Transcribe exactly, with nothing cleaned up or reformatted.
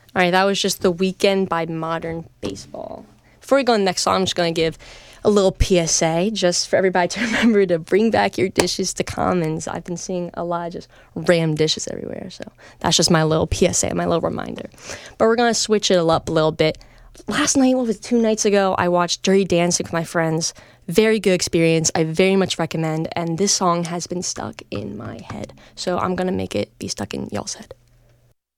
All right, that was just The Weekend by Modern Baseball. Before we go on the next song, I'm just going to give a little P S A just for everybody to remember to bring back your dishes to Commons. I've been seeing a lot of just random dishes everywhere, so that's just my little P S A, my little reminder. But we're going to switch it up a little bit. Last night, what was it, two nights ago, I watched Dirty Dancing with my friends. Very good experience. I very much recommend, and this song has been stuck in my head, so I'm going to make it be stuck in y'all's head.